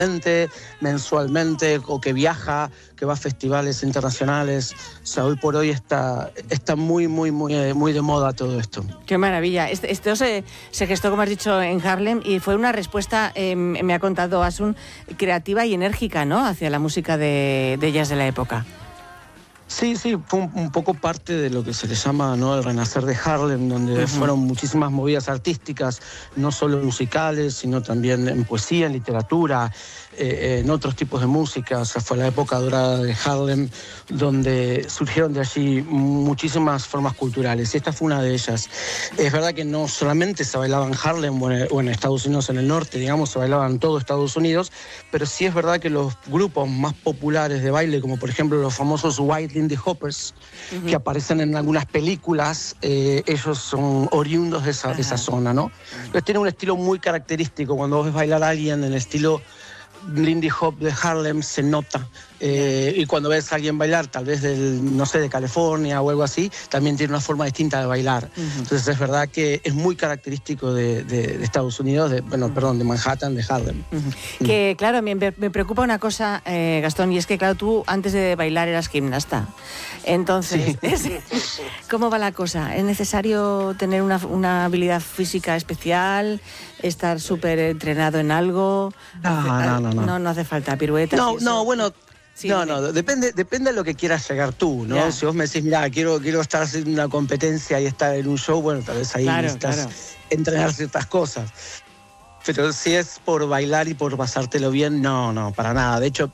mensualmente, o que viaja, que va a festivales internacionales. O sea, hoy por hoy está muy de moda todo esto. Qué maravilla. Esto se gestó, como has dicho, en Harlem, y fue una respuesta, me ha contado Asun, creativa y enérgica, ¿no?, hacia la música de jazz de la época. Sí, fue un poco parte de lo que se le llama, ¿no?, el renacer de Harlem, donde fueron muchísimas movidas artísticas, no solo musicales, sino también en poesía, en literatura, en otros tipos de música. O sea, fue la época dorada de Harlem, donde surgieron de allí muchísimas formas culturales, y esta fue una de ellas. Es verdad que no solamente se bailaba en Harlem o en Estados Unidos, en el norte, digamos, se bailaba en todo Estados Unidos, pero sí es verdad que los grupos más populares de baile, como por ejemplo los famosos White Lindy Hoppers, que aparecen en algunas películas, ellos son oriundos de esa zona, ¿no? Entonces tiene un estilo muy característico. Cuando vos ves bailar a alguien en el estilo Lindy Hop de Harlem, se nota. Y cuando ves a alguien bailar, tal vez de California o algo así, también tiene una forma distinta de bailar. Entonces es verdad que es muy característico de Estados Unidos, de Manhattan, de Harlem. Que claro, me preocupa una cosa, Gastón, y es que claro, tú antes de bailar eras gimnasta. Entonces, ¿cómo va la cosa? ¿Es necesario tener una habilidad física especial, estar súper entrenado en algo? No hace falta piruetas. Bueno. Sí, depende de lo que quieras llegar tú, ¿no? Ya. Si vos me decís, mira, quiero estar haciendo una competencia y estar en un show, bueno, tal vez ahí necesitas entrenar ciertas cosas. Pero si es por bailar y por pasártelo bien, no, para nada. De hecho,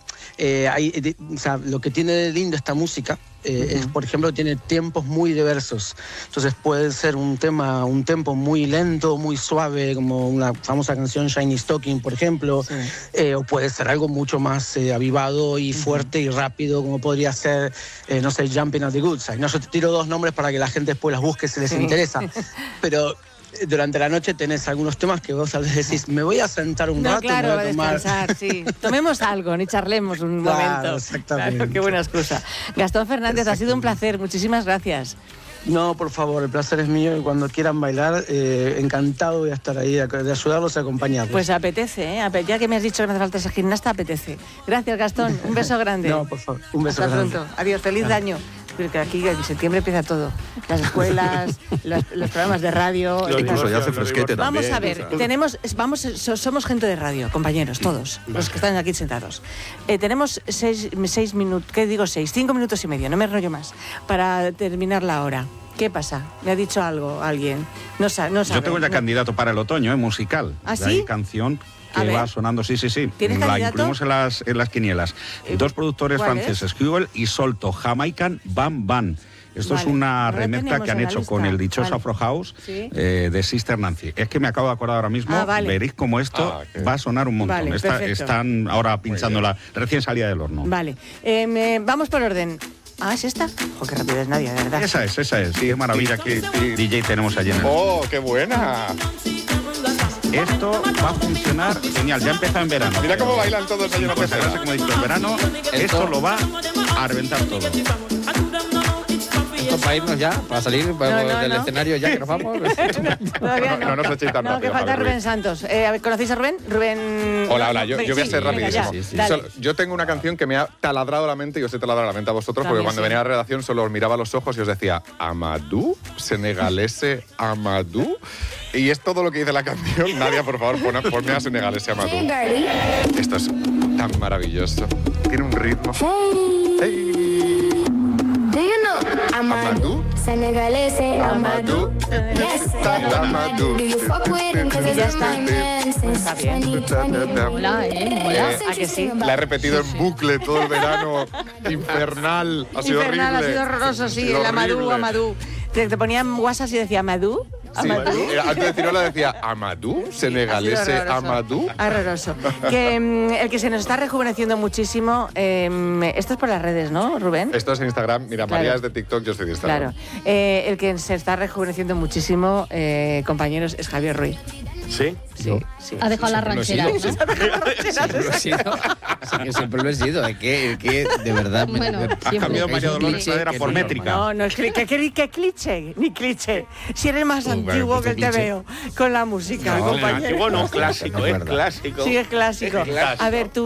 lo que tiene de lindo esta música es, por ejemplo, tiene tiempos muy diversos. Entonces puede ser un tempo muy lento, muy suave, como una famosa canción Shiny Stocking, por ejemplo, o puede ser algo mucho más avivado y fuerte y rápido, como podría ser, Jumping at the Good Side. No, yo te tiro dos nombres para que la gente después las busque si les interesa, pero durante la noche tenés algunos temas que vos a veces decís, me voy a sentar un rato, claro, me voy a tomar... descansar, sí. Tomemos algo, ni charlemos un momento. Exactamente. Claro, qué buena excusa. Gastón Fernández, ha sido un placer, muchísimas gracias. No, por favor, el placer es mío, y cuando quieran bailar, encantado voy a estar ahí, de ayudarlos y acompañarlos. Pues apetece, ya que me has dicho que no hace falta ser gimnasta, apetece. Gracias, Gastón, un beso grande. No, por favor, un beso grande. Hasta pronto, adiós, feliz año. Porque aquí en septiembre empieza todo. Las escuelas, los programas de radio. Incluso ya hace fresquete también. Vamos a ver, somos gente de radio, compañeros, todos, los que están aquí sentados. Tenemos 6 minutos, ¿qué digo 6? 5 minutos y medio, no me enrollo más, para terminar la hora. ¿Qué pasa? ¿Me ha dicho algo alguien? No sabe. Yo tengo ya candidato para el otoño, musical. ¿Ah, sí? Hay canción que va sonando, sí. ¿Tienes la candidato? incluimos en las quinielas. Dos productores franceses, Huel y Solto, Jamaican Bam Bam. Esto es una remezcla que han hecho con el dichoso Afro House de Sister Nancy. Es que me acabo de acordar ahora mismo, veréis cómo esto va a sonar un montón. Están ahora pinchándola, recién salida del horno. Vale, vamos por orden. ¿Es esta? ¡Qué rápido es Nadia, de verdad! Esa es. Sí, qué maravilla que DJ tenemos allí en el... ¡Oh, qué buena! Esto va a funcionar genial, ya empezó en verano. Mira cómo bailan todos ellos. Pues como he dicho, en verano esto lo va a reventar todo. Para irnos ya, para salir del escenario ya que nos vamos. Todavía no nos echéis tan rápido. Que falta Rubén Santos. ¿Conocéis a Rubén? Hola, yo voy a ser rapidísimo. Yo tengo una canción que me ha taladrado la mente y os he taladrado la mente a vosotros, porque cuando venía a la redacción solo os miraba a los ojos y os decía Amadou, senegalese Amadou. Y es todo lo que dice la canción. Nadia, por favor, ponme a senegalese Amadou. Esto es tan maravilloso. Tiene un ritmo. Do you know Amadou? Senegalese Amadou. Yes, Amadou. Do you fuck with him? Cause he's a man since 2020. Mola, ¿A que sí? La he repetido en bucle todo el verano. Infernal. Ha sido horrible. Ha sido horroroso, sí. El Amadou. Te ponían WhatsApp y decía Amadou. Sí, antes de Tirola decía Amadou, senegalese Amadou. Horroroso. El que se nos está rejuveneciendo muchísimo, esto es por las redes, ¿no, Rubén? Esto es en Instagram. Mira, María es de TikTok, yo soy de Instagram. Claro. El que se está rejuveneciendo muchísimo, compañeros, es Javier Ruiz. ¿Sí? Sí. Ha dejado la ranchera. Siempre lo he sido. Es que de verdad. Bueno, ha cambiado María Dolores Pradera por métrica. No es que cliché, ni cliché. Si eres más antiguo que te veo con la música, compañero. Antiguo no, clásico, es clásico. Sí, es clásico. A ver, tú.